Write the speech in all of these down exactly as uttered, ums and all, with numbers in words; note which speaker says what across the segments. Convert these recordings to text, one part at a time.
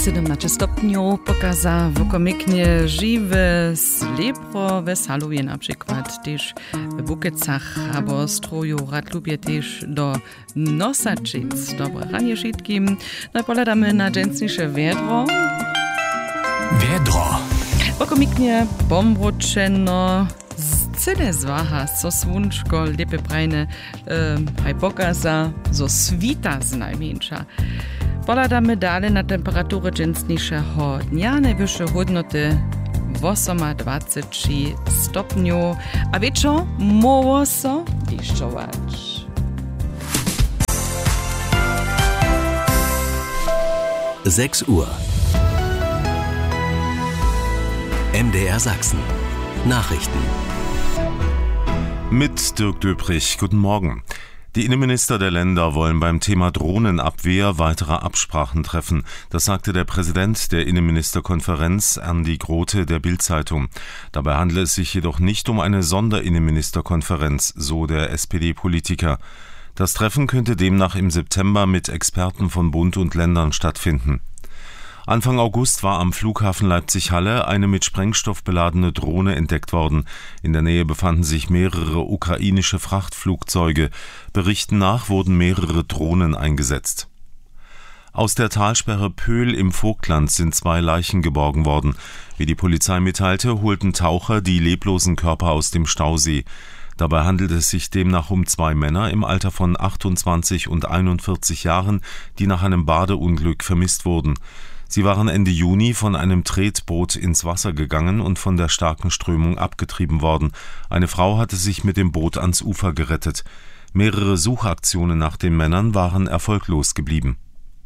Speaker 1: siedemnaście stopniów pokaza wokomiknie żywe slepro wesaluje na przykład też w Bukecach albo stroju rad lubię też do Nosaczyc. Dobre ranie wszystkim. No i poladamy na dżęsniejsze wiedro.
Speaker 2: Wiedro.
Speaker 1: Wokomiknie bombroczeno cyle zwaha, so słonczko lepe prajne haj pokaza, so swita z najmniejsza. Poladamy dalej na temperaturę dżęsniejszego dnia, najwyższe hodnoty dwadzieścia trzy stopniów, a wieczór może so deszczować.
Speaker 2: sechs Uhr. M D R Sachsen. Nachrichten.
Speaker 3: Mit Dirk Döprich, guten Morgen. Die Innenminister der Länder wollen beim Thema Drohnenabwehr weitere Absprachen treffen. Das sagte der Präsident der Innenministerkonferenz, Andi Grote, der Bild-Zeitung. Dabei handle es sich jedoch nicht um eine Sonderinnenministerkonferenz, so der S P D-Politiker. Das Treffen könnte demnach im September mit Experten von Bund und Ländern stattfinden. Anfang August war am Flughafen Leipzig-Halle eine mit Sprengstoff beladene Drohne entdeckt worden. In der Nähe befanden sich mehrere ukrainische Frachtflugzeuge. Berichten nach wurden mehrere Drohnen eingesetzt. Aus der Talsperre Pöhl im Vogtland sind zwei Leichen geborgen worden. Wie die Polizei mitteilte, holten Taucher die leblosen Körper aus dem Stausee. Dabei handelt es sich demnach um zwei Männer im Alter von achtundzwanzig und einundvierzig Jahren, die nach einem Badeunglück vermisst wurden. Sie waren Ende Juni von einem Tretboot ins Wasser gegangen und von der starken Strömung abgetrieben worden. Eine Frau hatte sich mit dem Boot ans Ufer gerettet. Mehrere Suchaktionen nach den Männern waren erfolglos geblieben.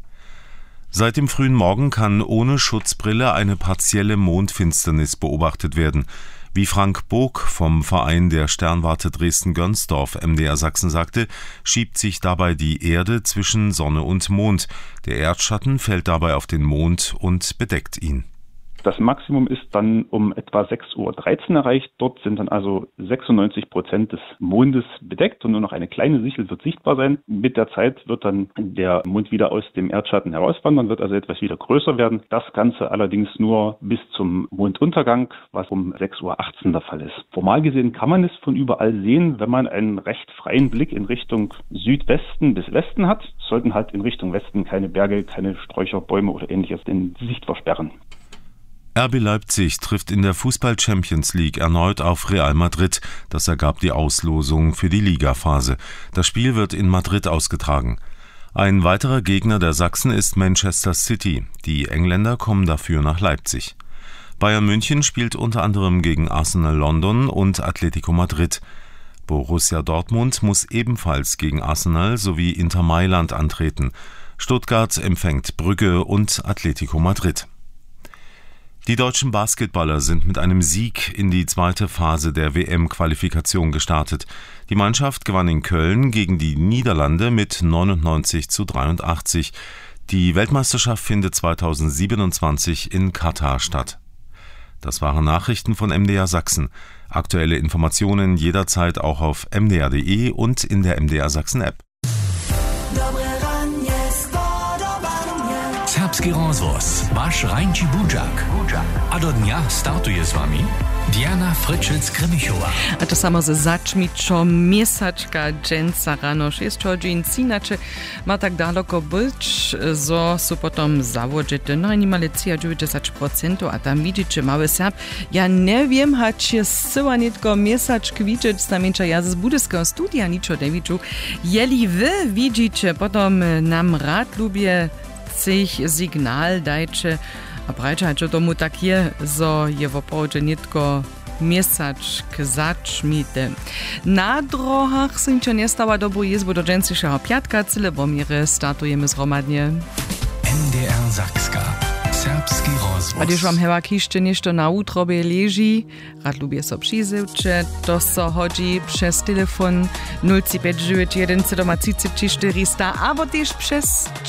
Speaker 3: Seit dem frühen Morgen kann ohne Schutzbrille eine partielle Mondfinsternis beobachtet werden. Wie Frank Bog vom Verein der Sternwarte Dresden-Gönsdorf M D R Sachsen sagte, schiebt sich dabei die Erde zwischen Sonne und Mond. Der Erdschatten fällt dabei auf den Mond und bedeckt ihn.
Speaker 4: Das Maximum ist dann um etwa sechs Uhr dreizehn erreicht. Dort sind dann also sechsundneunzig Prozent des Mondes bedeckt und nur noch eine kleine Sichel wird sichtbar sein. Mit der Zeit wird dann der Mond wieder aus dem Erdschatten herauswandern, wird also etwas wieder größer werden. Das Ganze allerdings nur bis zum Monduntergang, was um sechs Uhr achtzehn der Fall ist. Formal gesehen kann man es von überall sehen, wenn man einen recht freien Blick in Richtung Südwesten bis Westen hat. Sollten halt in Richtung Westen keine Berge, keine Sträucher, Bäume oder ähnliches den Sicht versperren.
Speaker 3: R B Leipzig trifft in der Fußball-Champions League erneut auf Real Madrid. Das ergab die Auslosung für die Ligaphase. Das Spiel wird in Madrid ausgetragen. Ein weiterer Gegner der Sachsen ist Manchester City. Die Engländer kommen dafür nach Leipzig. Bayern München spielt unter anderem gegen Arsenal London und Atletico Madrid. Borussia Dortmund muss ebenfalls gegen Arsenal sowie Inter Mailand antreten. Stuttgart empfängt Brügge und Atletico Madrid. Die deutschen Basketballer sind mit einem Sieg in die zweite Phase der W M-Qualifikation gestartet. Die Mannschaft gewann in Köln gegen die Niederlande mit neunundneunzig zu dreiundachtzig. Die Weltmeisterschaft findet zweitausendsiebenundzwanzig in Katar statt. Das waren Nachrichten von M D R Sachsen. Aktuelle Informationen jederzeit auch auf m d r punkt d e und in der M D R Sachsen App.
Speaker 2: Serbski rozvoz, wasz Rańci Budzak. A do dnia startuje z wami Diana Fryczec-Krymichowa.
Speaker 1: A to samo ze zaczmiczo miesaczka dżęca rano šest hodin cinače ma tak daleko być, zo su potom zawodzete. No i nimale dziewięćdziesiąt procent, a tam widzicie mały Serb. Ja nie wiem, hacie zsyła nitko miesaczk widzieć, znamięcza ja z budyskiego studia niczo nie widziu. Jeli wy widzicie, potom nam rad lubię sich signal dajcie, a prajčajče tomu tak je, zo je v opravdu nitko miesačk začmite. Na drohach synčo nestała dobu jezbu do dżęsniejszego piatka, cyle bomire startujemy zhromadnie.
Speaker 2: M D R Sakska. Serbski rozvoz.
Speaker 1: A když vám heva kište nešto na útrobie leží, rad lubię so přizivče, to so hodí přes telefon nula pięć dziewięć jeden siedem trzy cztery sto, abo też przez